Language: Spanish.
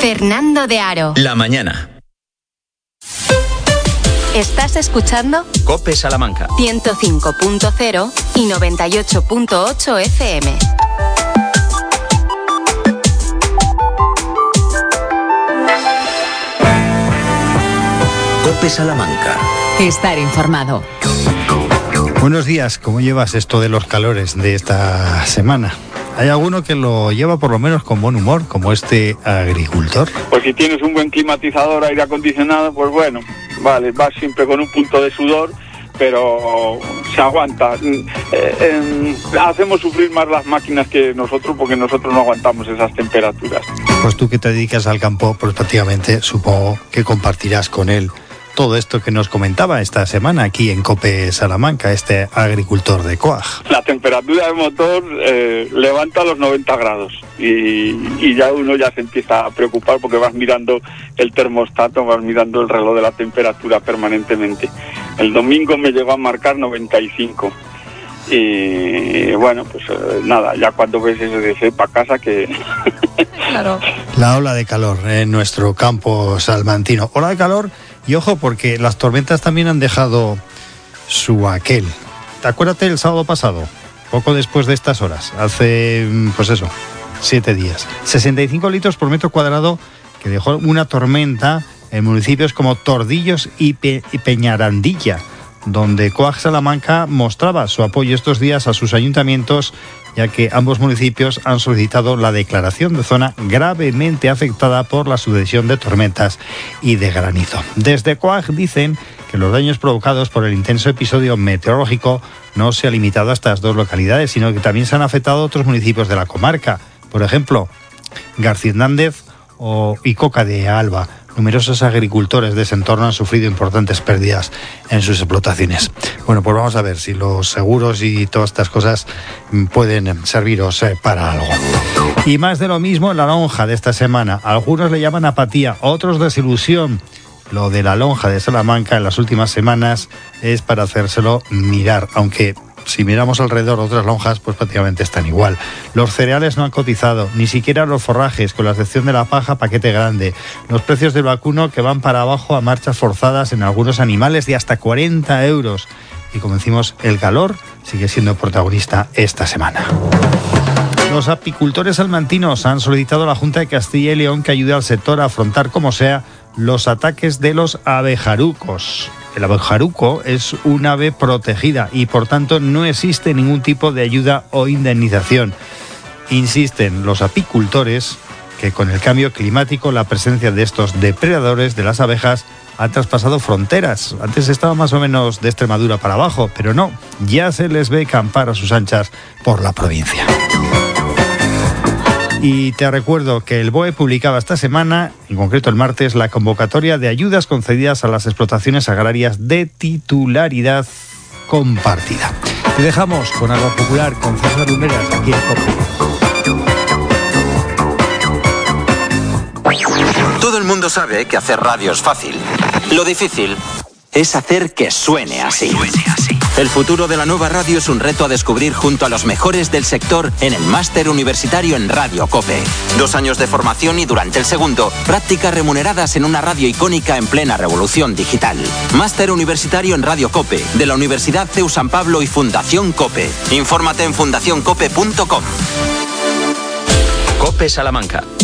Fernando de Aro. La mañana. ¿Estás escuchando? COPE Salamanca. 105.0 y 98.8 FM. COPE Salamanca. Estar informado. Buenos días, ¿cómo llevas esto de los calores de esta semana? ¿Hay alguno que lo lleva por lo menos con buen humor, como este agricultor? Pues si tienes un buen climatizador, aire acondicionado, pues bueno, vale, vas siempre con un punto de sudor, pero se aguanta. Hacemos sufrir más las máquinas que nosotros, porque nosotros no aguantamos esas temperaturas. Pues tú que te dedicas al campo, pues prácticamente supongo que compartirás con él todo esto que nos comentaba esta semana aquí en COPE Salamanca, este agricultor de Coag. La temperatura del motor levanta los 90 grados y ya uno ya se empieza a preocupar porque vas mirando el termostato, vas mirando el reloj de la temperatura permanentemente. El domingo me llegó a marcar 95 y bueno, pues nada, ya cuando ves eso de para casa que... Claro. La ola de calor en nuestro campo salmantino. Ola de calor. Y ojo, porque las tormentas también han dejado su aquel. Acuérdate el sábado pasado, poco después de estas horas, hace, 7 días. 65 litros por metro cuadrado que dejó una tormenta en municipios como Tordillos y Peñarandilla, donde Coag Salamanca mostraba su apoyo estos días a sus ayuntamientos, ya que ambos municipios han solicitado la declaración de zona gravemente afectada por la sucesión de tormentas y de granizo. Desde Coag dicen que los daños provocados por el intenso episodio meteorológico no se ha limitado a estas dos localidades, sino que también se han afectado a otros municipios de la comarca. Por ejemplo, García Hernández y Coca de Alba. Numerosos agricultores de ese entorno han sufrido importantes pérdidas en sus explotaciones. Bueno, pues vamos a ver si los seguros y todas estas cosas pueden serviros para algo. Y más de lo mismo en la lonja de esta semana. Algunos le llaman apatía, otros desilusión. Lo de la lonja de Salamanca en las últimas semanas es para hacérselo mirar, aunque si miramos alrededor de otras lonjas, pues prácticamente están igual. Los cereales no han cotizado, ni siquiera los forrajes, con la excepción de la paja paquete grande. Los precios del vacuno que van para abajo a marchas forzadas en algunos animales de hasta 40 euros. Y como decimos, el calor sigue siendo protagonista esta semana. Los apicultores salmantinos han solicitado a la Junta de Castilla y León que ayude al sector a afrontar como sea los ataques de los abejarucos. El abejaruco es un ave protegida y por tanto no existe ningún tipo de ayuda o indemnización. Insisten los apicultores que con el cambio climático la presencia de estos depredadores de las abejas ha traspasado fronteras. Antes estaba más o menos de Extremadura para abajo, pero no, ya se les ve campar a sus anchas por la provincia. Y te recuerdo que el BOE publicaba esta semana, en concreto el martes, la convocatoria de ayudas concedidas a las explotaciones agrarias de titularidad compartida. Te dejamos con Agua Popular, con César Lumeras, aquí en COPE. Todo el mundo sabe que hacer radio es fácil. Lo difícil es hacer que suene así. El futuro de la nueva radio es un reto a descubrir junto a los mejores del sector en el Máster Universitario en Radio COPE. 2 años de formación y durante el segundo, prácticas remuneradas en una radio icónica en plena revolución digital. Máster Universitario en Radio COPE, de la Universidad CEU San Pablo y Fundación COPE. Infórmate en fundacioncope.com. COPE Salamanca.